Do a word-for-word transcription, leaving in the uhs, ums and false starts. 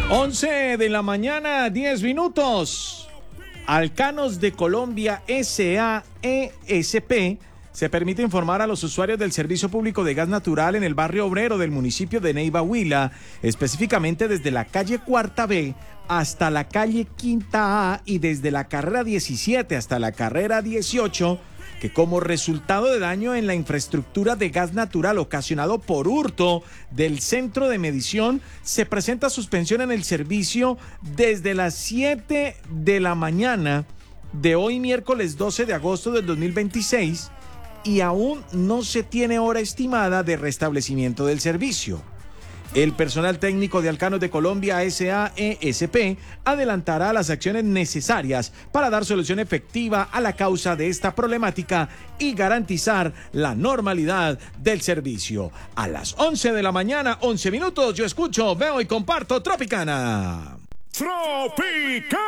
once de la mañana, diez minutos. Alcanos de Colombia S A E S P se permite informar a los usuarios del servicio público de gas natural en el barrio obrero del municipio de Neiva, Huila, específicamente desde la calle Cuarta B hasta la calle Quinta A y desde la carrera diecisiete hasta la carrera dieciocho, que como resultado de daño en la infraestructura de gas natural ocasionado por hurto del centro de medición, se presenta suspensión en el servicio desde las siete de la mañana de hoy, miércoles doce de agosto del dos mil veintiséis, y aún no se tiene hora estimada de restablecimiento del servicio. El personal técnico de Alcanos de Colombia S A E S P adelantará las acciones necesarias para dar solución efectiva a la causa de esta problemática y garantizar la normalidad del servicio. A las once de la mañana, once minutos, yo escucho, veo y comparto Tropicana. Tropicana.